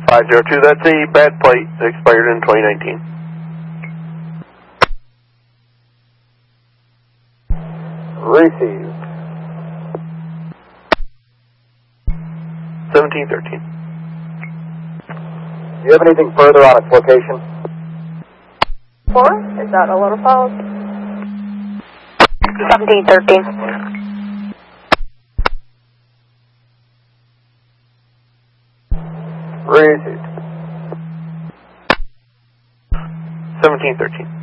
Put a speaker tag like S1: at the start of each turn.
S1: 502, that's a bad plate that expired in 2019.
S2: Received.
S1: 1713.
S2: Do you have anything further on its location?
S3: 4, is that a little false? 1713.
S2: Received.
S1: 1713.